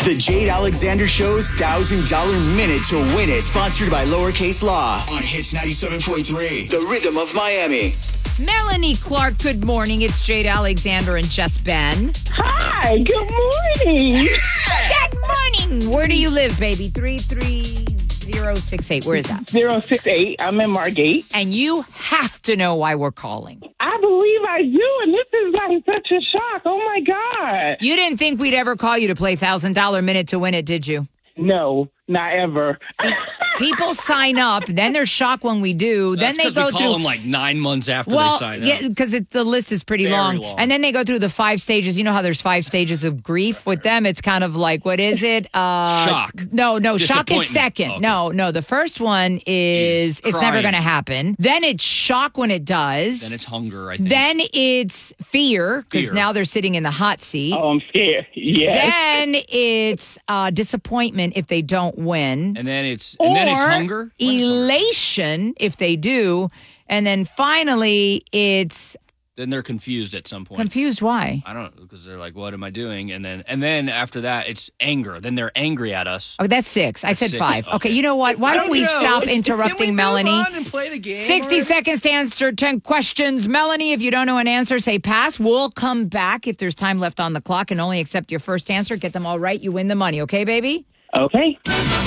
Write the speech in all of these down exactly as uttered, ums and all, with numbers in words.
The Jade Alexander Show's one thousand dollars Minute to Win It, sponsored by Lowercase Law on Hits ninety-seven point three, The Rhythm of Miami. Melanie Clark, good morning. It's Jade Alexander and Jess Ben. Hi, good morning. Good morning. Where do you live, baby? three three zero six eight. Where is that? zero six eight. I'm in Margate. And you have to know why we're calling. I believe I do, and this is like such a shock. Oh, my God. You didn't think we'd ever call you to play one thousand dollars Minute to Win It, did you? No, not ever. See, people sign up, then they're shocked when we do. That's then they go we call through them like nine months after well, they sign up. yeah, because the list is pretty Very long. long. And then they go through the five stages. You know how there's five stages of grief with them? It's kind of like, what is it? Uh, Shock. No, no, shock is Disappointment. second. Okay. No, no, the first one is, Is it's never crying. going to happen. Then it's shock when it does. Then it's hunger, I think. Then it's fear, because Fear. now they're sitting in the hot seat. Oh, I'm scared. Yes. Then it's uh, disappointment if they don't win. and then it's Or and then it's hunger. When is hunger? elation if they do. And then finally, it's Then they're confused at some point. confused. Why? I don't know, because they're like, "What am I doing?" And then and then after that, it's anger. Then they're angry at us. Oh, that's six. I said six. five. Okay. Okay. you know what? Why don't, we stop interrupting Can we Melanie? Move on and play the game sixty already? seconds to answer ten questions. Melanie, if you don't know an answer, say pass. We'll come back if there's time left on the clock and only accept your first answer. Get them all right. You win the money. Okay, baby? Okay.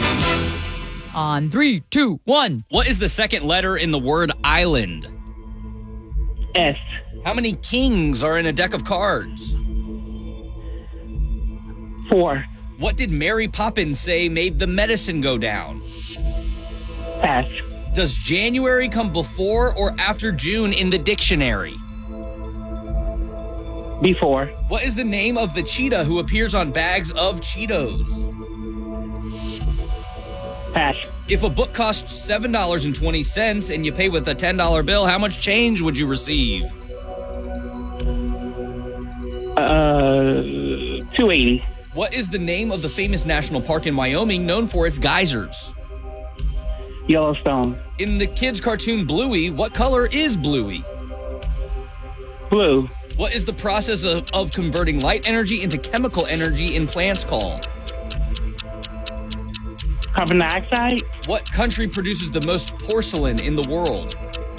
On three, two, one. What is the second letter in the word island? S. How many kings are in a deck of cards? Four. What did Mary Poppins say made the medicine go down? Pass. Does January come before or after June in the dictionary? Before. What is the name of the cheetah who appears on bags of Cheetos? Pass. If a book costs seven dollars and twenty cents and you pay with a ten dollar bill, how much change would you receive? Uh, two eighty. What is the name of the famous national park in Wyoming known for its geysers? Yellowstone. In the kids' cartoon Bluey, what color is Bluey? Blue. What is the process of, of converting light energy into chemical energy in plants called? Carbon dioxide. What country produces the most porcelain in the world?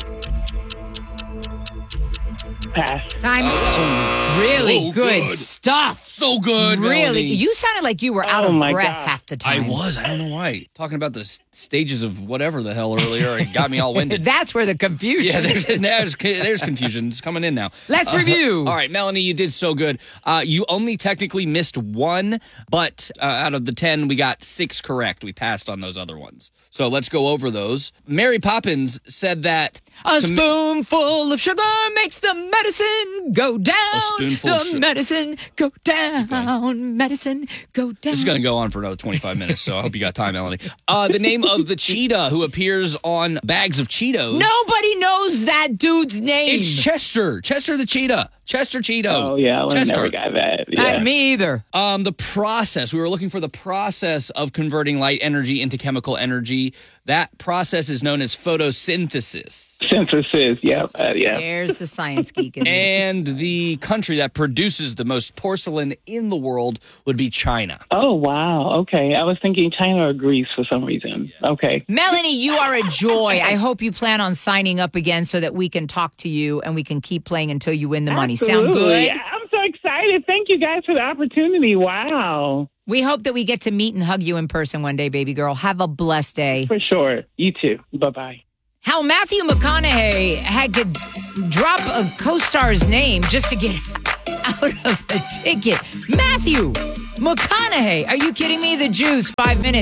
Pass. Time. really so good, good. stuff. So good, Really. Melanie. You sounded like you were out Oh, of my breath God. half the I time. was. I don't know why. Talking about the s- stages of whatever the hell earlier, it got me all winded. That's where the confusion Yeah, is. there's, there's, there's confusion. It's coming in now. Let's Uh, review. All right, Melanie, you did so good. Uh, you only technically missed one, but uh, out of the ten, we got six correct. We passed on those other ones. So let's go over those. Mary Poppins said that... A to ma- spoonful of sugar makes the medicine go down. A spoonful the of sugar. medicine go down. Medicine go down. This is going to go on for another twenty-five minutes, so I hope you got time, Melanie. Uh, the name of the cheetah who appears on bags of Cheetos... Nobody knows that dude's name. It's Chester. Chester the cheetah. Chester Cheeto. Oh, yeah. I Chester. never got that. Uh, Yeah. me either. Um, the process. We were looking for the process of converting light energy into chemical energy. That process is known as photosynthesis. Synthesis. Yeah. Uh, yeah. There's the science geek in me. And the country that produces the most porcelain in the world would be China. Oh, wow. Okay. I was thinking China or Greece for some reason. Okay. Melanie, you are a joy. I hope you plan on signing up again so that we can talk to you and we can keep playing until you win the money. Sound Absolutely. good? I'm so excited. Thank you guys for the opportunity. Wow. We hope that we get to meet and hug you in person one day, baby girl. Have a blessed day. For sure. You too. Bye-bye. How Matthew McConaughey had to drop a co-star's name just to get out of a ticket. Matthew McConaughey. Are you kidding me? The Juice, five minutes.